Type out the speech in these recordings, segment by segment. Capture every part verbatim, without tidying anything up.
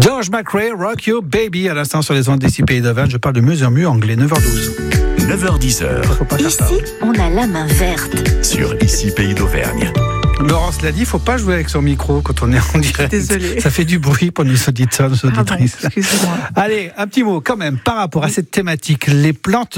George McRae, Rock Your Baby, à l'instant sur les ondes d'ici Pays d'Auvergne. Je parle de mieux en mieux anglais, neuf heures douze. neuf heures dix. Ici, on a la main verte. Sur Ici Pays d'Auvergne. Laurence l'a dit, il ne faut pas jouer avec son micro quand on est en direct. Désolée. Ça fait du bruit pour nos auditeurs, nos auditrices. Pardon, excusez-moi. Allez, un petit mot quand même par rapport à cette thématique, les plantes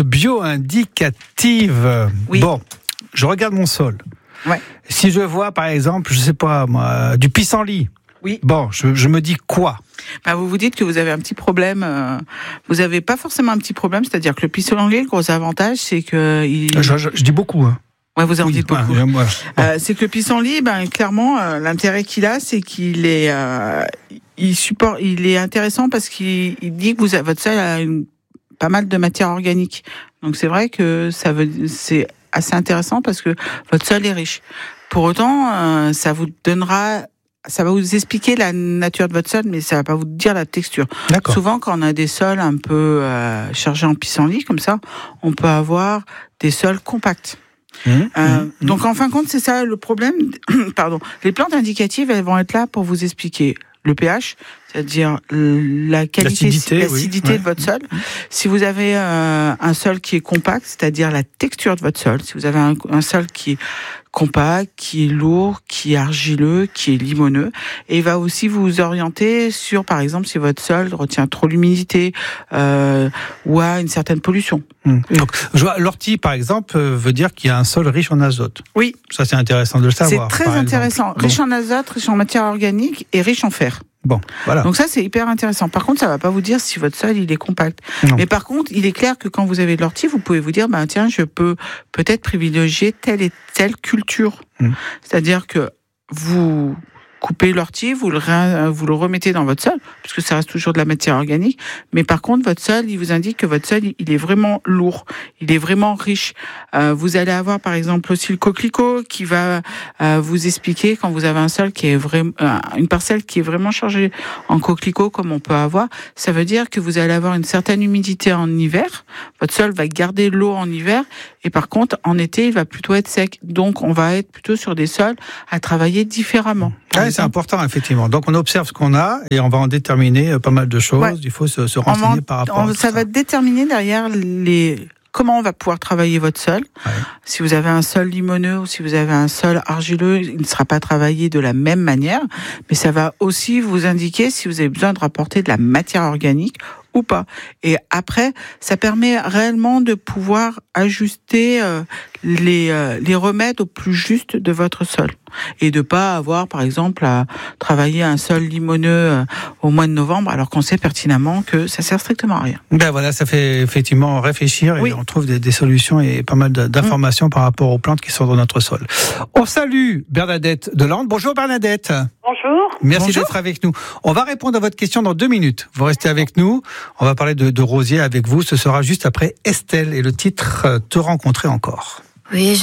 bio-indicatives. Oui. Bon, je regarde mon sol. Ouais. Si je vois par exemple, je sais pas moi, du pissenlit. Oui. Bon, je, je me dis quoi ? Bah, vous vous dites que vous avez un petit problème. Euh, vous n'avez pas forcément un petit problème, c'est-à-dire que le pissenlit, le gros avantage, c'est que il... je, je, je dis beaucoup. Hein. Ouais, vous en Oui, dites beaucoup. ouais, ouais. Euh, c'est que le pissenlit, ben clairement, euh, l'intérêt qu'il a, c'est qu'il est, euh, il supporte, il est intéressant parce qu'il il dit que vous, votre sol a une, pas mal de matière organique. Donc c'est vrai que ça veut, c'est assez intéressant parce que votre sol est riche. Pour autant, euh, ça vous donnera, ça va vous expliquer la nature de votre sol, mais ça va pas vous dire la texture. D'accord. Souvent, quand on a des sols un peu euh, chargés en pissenlit comme ça, on peut avoir des sols compacts. Mmh, Euh, mmh, donc en fin de compte, c'est ça le problème. Pardon. Les plantes indicatives, elles vont être là pour vous expliquer le pH, c'est-à-dire la qualité, l'acidité, l'acidité oui, de votre sol. Si vous avez euh, un sol qui est compact, c'est-à-dire la texture de votre sol. Si vous avez un, un sol qui est compact, qui est lourd, qui est argileux, qui est limoneux, et il va aussi vous orienter sur, par exemple, si votre sol retient trop l'humidité euh, ou a une certaine pollution. Mmh. Donc, je vois, l'ortie, par exemple, veut dire qu'il y a un sol riche en azote. Oui. Ça, c'est intéressant de le savoir. C'est très par intéressant. exemple. Riche Bon. en azote, riche en matière organique et riche en fer. Bon, voilà. Donc ça, c'est hyper intéressant. Par contre, ça va pas vous dire si votre sol, il est compact. Non. Mais par contre, il est clair que quand vous avez de l'ortie, vous pouvez vous dire, bah, tiens, je peux peut-être privilégier telle et telle culture. Mmh. C'est-à-dire que vous coupez l'ortie, vous le, ré- vous le remettez dans votre sol, puisque ça reste toujours de la matière organique. Mais par contre, votre sol, il vous indique que votre sol, il est vraiment lourd, il est vraiment riche. Euh, vous allez avoir, par exemple, aussi le coquelicot qui va euh, vous expliquer quand vous avez un sol qui est vraiment, euh, une parcelle qui est vraiment chargée en coquelicot, comme on peut avoir. Ça veut dire que vous allez avoir une certaine humidité en hiver. Votre sol va garder l'eau en hiver, et par contre, en été, il va plutôt être sec. Donc, on va être plutôt sur des sols à travailler différemment. Ouais, c'est important, effectivement. Donc, on observe ce qu'on a et on va en déterminer pas mal de choses. Ouais. Il faut se, se On va renseigner en- par rapport on- à tout ça ça. va déterminer derrière les comment on va pouvoir travailler votre sol. Ouais. Si vous avez un sol limoneux ou si vous avez un sol argileux, il ne sera pas travaillé de la même manière, mais ça va aussi vous indiquer si vous avez besoin de rapporter de la matière organique ou pas. Et après, ça permet réellement de pouvoir ajuster euh, les, euh, les remèdes au plus juste de votre sol. Et de pas avoir, par exemple, à travailler un sol limoneux euh, au mois de novembre, alors qu'on sait pertinemment que ça sert strictement à rien. Ben voilà, ça fait effectivement réfléchir et Oui. on trouve des, des solutions et pas mal de- d'informations mmh. par rapport aux plantes qui sont dans notre sol. On salue Bernadette Delande. Bonjour Bernadette. Bonjour. Merci Bonjour. d'être avec nous. On va répondre à votre question dans deux minutes. Vous restez avec nous. On va parler de, de rosiers avec vous. Ce sera juste après Estelle et le titre euh, Te rencontrer encore. Oui, je